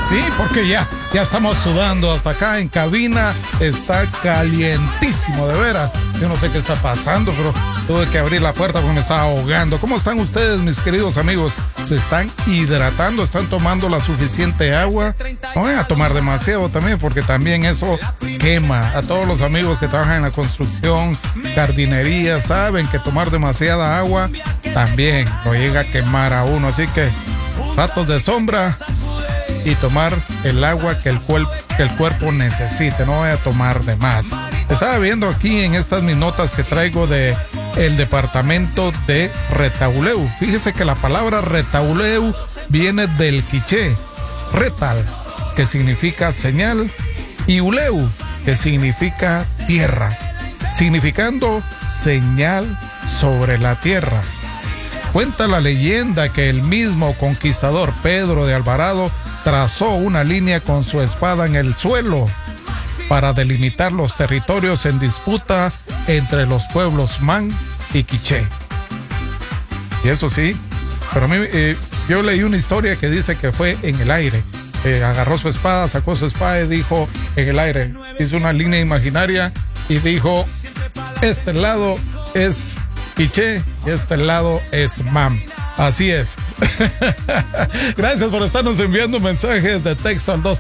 Sí, porque ya estamos sudando hasta acá en cabina. Está calientísimo, de veras. Yo no sé qué está pasando, pero tuve que abrir la puerta porque me estaba ahogando. ¿Cómo están ustedes, mis queridos amigos? ¿Se están hidratando? ¿Están tomando la suficiente agua? No vayan a tomar demasiado también, porque también eso quema. A todos los amigos que trabajan en la construcción, jardinería, saben que tomar demasiada agua también lo llega a quemar a uno. Así que ratos de sombra y tomar el agua que el cuerpo necesite, no voy a tomar de más. Estaba viendo aquí en estas mis notas que traigo de el departamento de Retauleu. Fíjese que la palabra Retauleu viene del quiché, retal, que significa señal, y uleu, que significa tierra, significando señal sobre la tierra. Cuenta la leyenda que el mismo conquistador Pedro de Alvarado trazó una línea con su espada en el suelo para delimitar los territorios en disputa entre los pueblos Man y Quiché. Y eso sí, pero a mí, yo leí una historia que dice que fue en el aire. Agarró su espada, sacó su espada y dijo en el aire, hizo una línea imaginaria y dijo, este lado es Quiché y este lado es Man. Así es. Gracias por estarnos enviando mensajes de texto al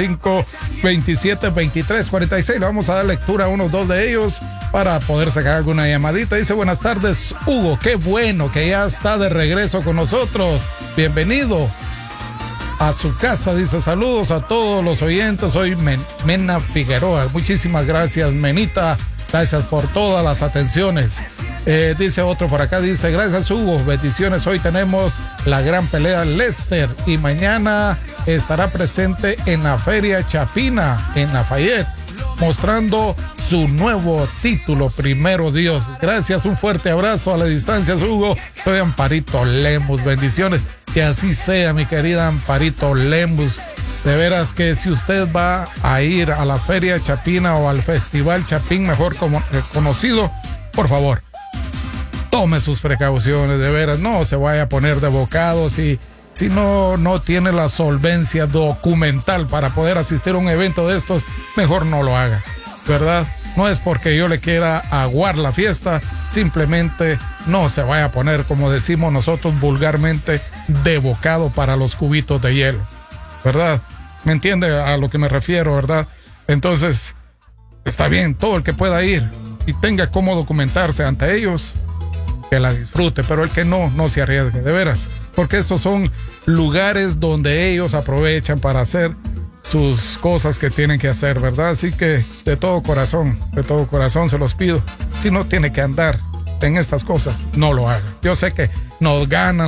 213-527-2346. Le vamos a dar lectura a unos dos de ellos para poder sacar alguna llamadita. Dice, buenas tardes, Hugo. Qué bueno que ya está de regreso con nosotros. Bienvenido a su casa. Dice, saludos a todos los oyentes. Soy Mena Figueroa. Muchísimas gracias, Menita. Gracias por todas las atenciones. Dice otro por acá, dice, gracias Hugo, bendiciones. Hoy tenemos la gran pelea Lester y mañana estará presente en la Feria Chapina en Lafayette, mostrando su nuevo título, primero Dios. Gracias, un fuerte abrazo a la distancia, Hugo. Soy Amparito Lemus, bendiciones. Que así sea, mi querida Amparito Lemus. De veras que si usted va a ir a la Feria Chapina o al Festival Chapín, mejor conocido, por favor, tome sus precauciones, de veras, no se vaya a poner de bocado si no tiene la solvencia documental para poder asistir a un evento de estos, mejor no lo haga, ¿verdad? No es porque yo le quiera aguar la fiesta, simplemente no se vaya a poner, como decimos nosotros vulgarmente, de bocado para los cubitos de hielo, ¿verdad? ¿Me entiende a lo que me refiero, verdad? Entonces, está bien, todo el que pueda ir y tenga cómo documentarse ante ellos, que la disfrute, pero el que no se arriesgue, de veras, porque estos son lugares donde ellos aprovechan para hacer sus cosas que tienen que hacer, ¿verdad? Así que de todo corazón se los pido, si no tiene que andar en estas cosas, no lo haga. Yo sé que nos ganan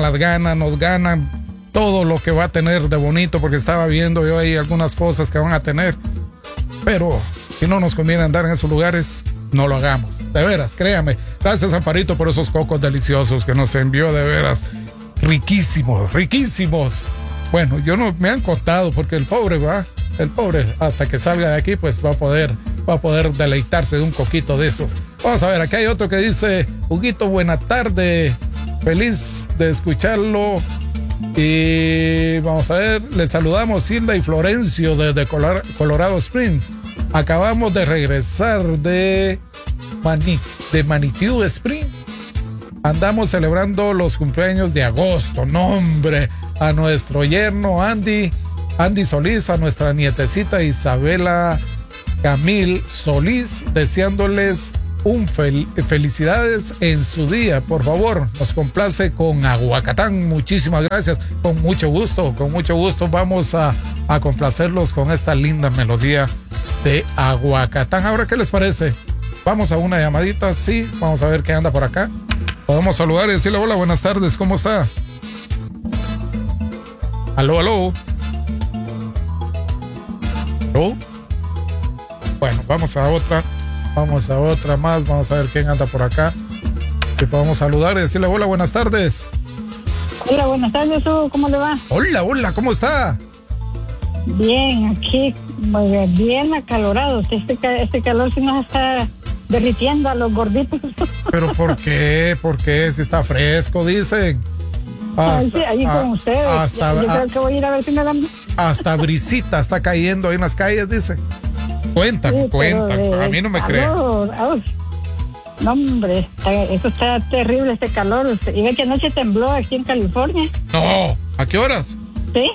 todo lo que va a tener de bonito, porque estaba viendo yo ahí algunas cosas que van a tener, pero si no nos conviene andar en esos lugares, no lo hagamos, de veras, créame. Gracias, Amparito, por esos cocos deliciosos que nos envió, de veras, riquísimos. Bueno, yo no me han contado, porque el pobre hasta que salga de aquí, pues va a poder deleitarse de un coquito de esos. Vamos a ver, aquí hay otro que dice, Huguito, buena tarde, feliz de escucharlo. Y vamos a ver, les saludamos Hilda y Florencio desde Colorado Springs. Acabamos de regresar de Manitou Spring. Andamos celebrando los cumpleaños de agosto. No, hombre, a nuestro yerno Andy Solís, a nuestra nietecita Isabela Camil Solís, deseándoles felicidades en su día. Por favor, nos complace con Aguacatán. Muchísimas gracias. Con mucho gusto vamos a complacerlos con esta linda melodía de Aguacatán. Ahora, ¿qué les parece? Vamos a una llamadita, sí, vamos a ver qué anda por acá. Podemos saludar y decirle hola, buenas tardes, ¿cómo está? Aló. ¿Aló? Bueno, vamos a otra más, vamos a ver quién anda por acá. Que podemos saludar y decirle hola, buenas tardes. Hola, buenas tardes, ¿cómo le va? Hola, ¿cómo está? Bien, aquí, bien acalorado. Este calor sí nos está derritiendo a los gorditos. ¿Pero por qué? Si está fresco, dicen. ahí con ustedes. Hasta, yo creo que voy a ir a ver si me dan. Hasta brisita está cayendo ahí en las calles, dice. Cuentan. A mí no me creen. No, hombre, eso está terrible, este calor. Y ve que anoche tembló aquí en California. No, ¿a qué horas? Sí.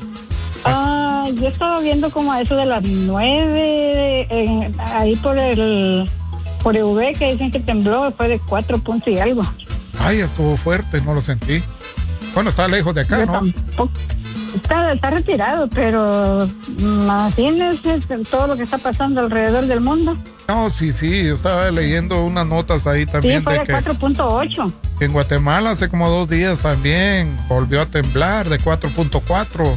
Yo estaba viendo como a eso de las 9, ahí por el EV, que dicen que tembló, fue de 4 puntos y algo. Ay, estuvo fuerte, no lo sentí. Bueno, está lejos de acá, yo ¿no? Tampoco. Está retirado, pero imagínense todo lo que está pasando alrededor del mundo. No, sí, yo estaba leyendo unas notas ahí también. Sí, fue de 4.8. En Guatemala hace como 2 días también volvió a temblar de 4.4.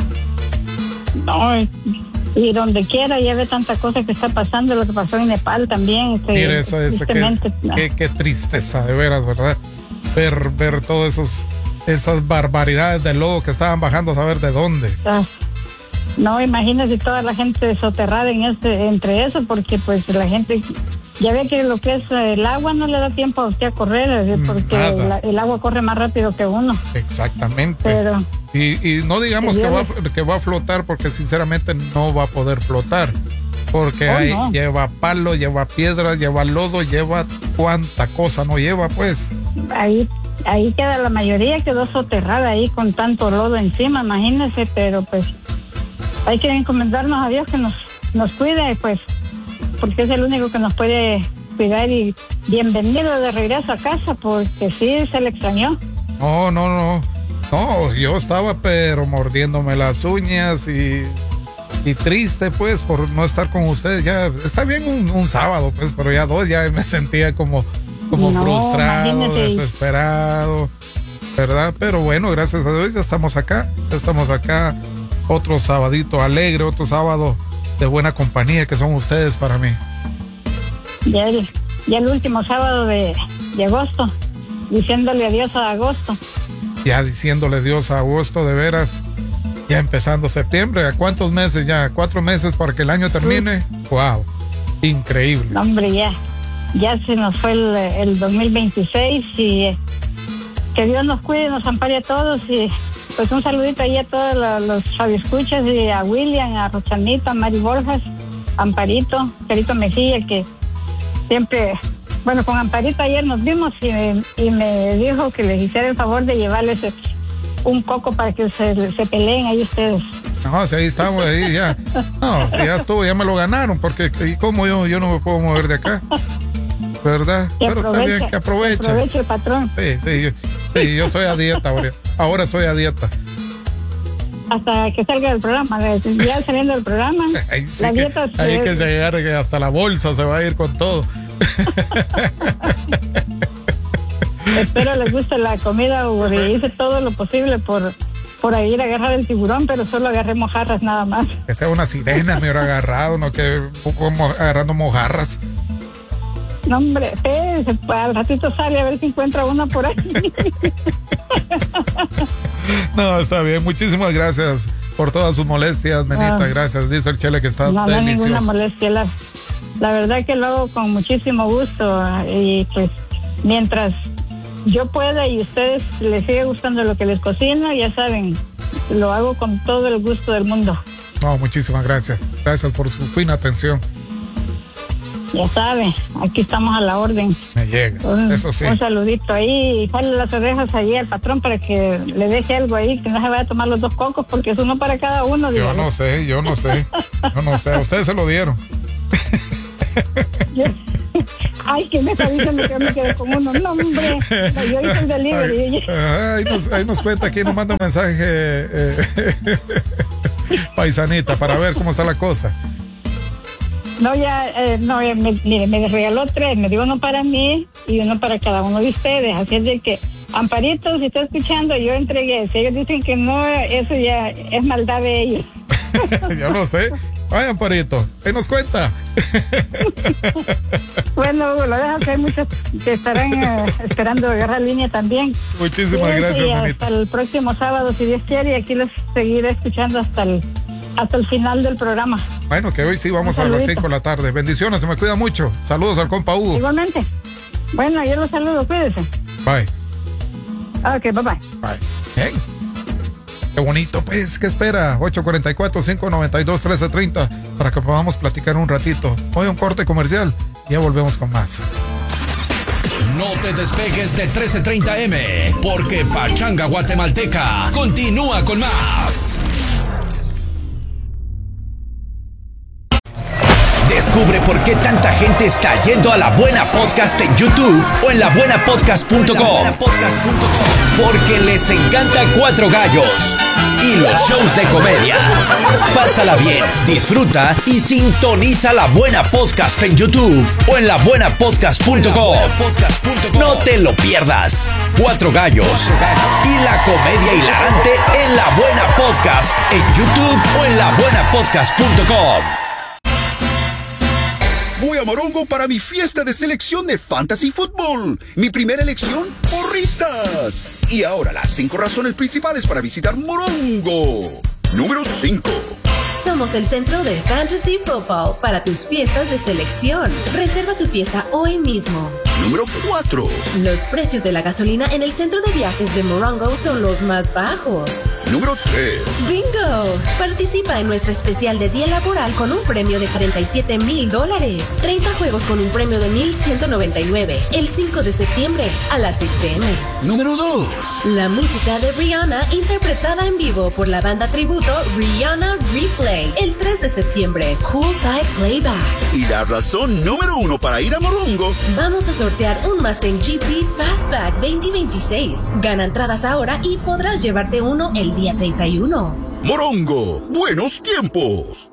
No, y donde quiera ya ve tanta cosa que está pasando, lo que pasó en Nepal también. Mire, eso qué tristeza, de veras, ¿verdad? Ver todos esas barbaridades de lodo que estaban bajando a saber de dónde. No, imagínese toda la gente soterrada entre eso, porque pues la gente ya ve que lo que es el agua no le da tiempo a usted a correr, porque el agua corre más rápido que uno. Exactamente. Pero y no digamos que va a flotar, porque sinceramente no va a poder flotar, porque lleva palo, lleva piedras, lleva lodo, lleva cuánta cosa no lleva, pues. Ahí queda la mayoría, quedó soterrada ahí con tanto lodo encima, imagínese, pero pues hay que encomendarnos a Dios que nos cuide, pues, porque es el único que nos puede cuidar. Y bienvenido de regreso a casa, porque sí se le extrañó. No, yo estaba pero mordiéndome las uñas y triste, pues, por no estar con ustedes. Ya está bien un sábado, pues, pero ya 2 ya me sentía como frustrado, desesperado, ¿verdad? Pero bueno, gracias a Dios ya estamos acá. Otro sabadito alegre, otro sábado de buena compañía que son ustedes para mí. Ya el último sábado de agosto, diciéndole adiós a agosto. Ya diciéndole adiós a agosto, de veras. Ya empezando septiembre. ¿A cuántos meses ya? 4 meses para que el año termine. ¡Wow! Increíble. No, hombre, ya se nos fue el 2026 y que Dios nos cuide, nos ampare a todos. Y pues un saludito ahí a todos los radioescuchas, y a William, a Rochanita, a Mari Borjas, Amparito, Carito Mejía, que siempre, bueno, con Amparito ayer nos vimos y me dijo que les hiciera el favor de llevarles un coco para que se peleen ahí ustedes. No, si ahí estamos, ahí ya. No, si ya estuvo, ya me lo ganaron, porque como yo no me puedo mover de acá, ¿verdad? Pero está bien, que aproveche el patrón. Sí, yo estoy a dieta ahora estoy a dieta. Hasta que salga del programa, ya saliendo del programa, la dieta hay que llegar, que hasta la bolsa se va a ir con todo. Espero les guste la comida, Hugo, y hice todo lo posible por ir a agarrar el tiburón, pero solo agarré mojarras nada más. Que sea una sirena me hubiera agarrado, no que agarrando mojarras. No, hombre, al ratito sale a ver si encuentra una por ahí. No, está bien. Muchísimas gracias por todas sus molestias, Menita. Gracias. Dice el Chele que está delicioso. No, ninguna molestia. La verdad que lo hago con muchísimo gusto. Y pues, mientras yo pueda y ustedes les sigue gustando lo que les cocino, ya saben, lo hago con todo el gusto del mundo. No, muchísimas gracias. Gracias por su fina atención. Ya sabe, aquí estamos a la orden. Me llega, eso sí. Un saludito ahí, y jale las orejas ahí al patrón para que le deje algo ahí, que no se vaya a tomar los 2 cocos, porque es uno para cada uno. Yo no sé. A ustedes se lo dieron. Ay, que me está diciendo que me quedé con uno. No, hombre, yo hice el delivery. Ahí nos cuenta, aquí nos manda un mensaje paisanita, para ver cómo está la cosa. Mire, me regaló 3, me dio uno para mí y uno para cada uno de ustedes, así es de que, Amparito, si está escuchando, yo entregué. Si ellos dicen que no, eso ya es maldad de ellos. Yo no sé. Vaya, Amparito, ahí nos cuenta. Bueno, Hugo, lo dejo, que hay muchos que estarán esperando agarrar línea también. Muchísimas gracias, manita. Hasta el próximo sábado, si Dios quiere, y aquí los seguiré escuchando hasta el final del programa. Bueno, que hoy sí vamos a las 5 de la tarde. Bendiciones, se me cuida mucho. Saludos al compa Hugo. Igualmente. Bueno, yo los saludo, cuídese. Bye. Ok, bye bye. Bye. Bien. Qué bonito, pues. ¿Qué espera? 844-592-1330 para que podamos platicar un ratito. Hoy un corte comercial y ya volvemos con más. No te despegues de 1330M, porque Pachanga Guatemalteca continúa con más. Descubre por qué tanta gente está yendo a La Buena Podcast en YouTube o en labuenapodcast.com. Porque les encanta Cuatro Gallos y los shows de comedia. Pásala bien, disfruta y sintoniza La Buena Podcast en YouTube o en labuenapodcast.com. No te lo pierdas. Cuatro Gallos y la comedia hilarante en La Buena Podcast en YouTube o en labuenapodcast.com. Voy a Morongo para mi fiesta de selección de Fantasy Football. Mi primera elección, porristas. Y ahora las 5 razones principales para visitar Morongo. Número 5. Somos el centro de Fantasy Football para tus fiestas de selección. Reserva tu fiesta hoy mismo. Número 4. Los precios de la gasolina en el centro de viajes de Morongo son los más bajos. Número 3. ¡Bingo! Participa en nuestra especial de día laboral con un premio de $47,000. 30 juegos con un premio de $1,199. El 5 de septiembre a las 6 p.m. Número 2. La música de Rihanna interpretada en vivo por la banda tributo Rihanna Replay. El 3 de septiembre, Poolside Playback. Y la razón número 1 para ir a Morongo. Vamos a sortear un Mustang GT Fastback 2026. Gana entradas ahora y podrás llevarte uno el día 31. Morongo, buenos tiempos.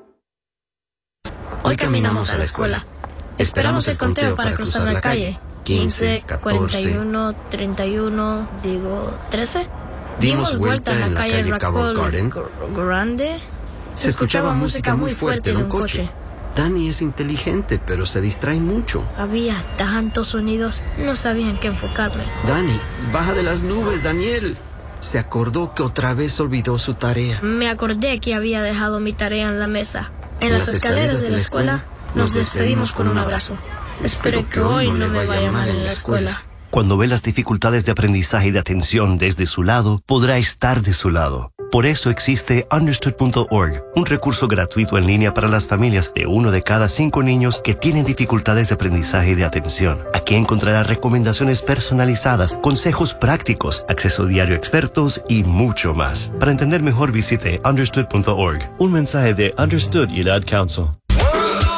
Hoy caminamos a la escuela. Esperamos el conteo para cruzar la calle. 15, 41, 31, 13. Dimos vuelta en la calle Raccoon Garden Grande. Se escuchaba música muy fuerte de un coche. Dani es inteligente, pero se distrae mucho. Había tantos sonidos, no sabía en qué enfocarme. Dani, baja de las nubes, Daniel. Se acordó que otra vez olvidó su tarea. Me acordé que había dejado mi tarea en la mesa. En las escaleras de la escuela nos despedimos con un abrazo. Espero que hoy no me vaya mal en la escuela. Cuando ve las dificultades de aprendizaje y de atención desde su lado, podrá estar de su lado. Por eso existe Understood.org, un recurso gratuito en línea para las familias de 1 de cada 5 niños que tienen dificultades de aprendizaje y de atención. Aquí encontrará recomendaciones personalizadas, consejos prácticos, acceso diario a expertos y mucho más. Para entender mejor, visite Understood.org. Un mensaje de Understood y el Ad Council.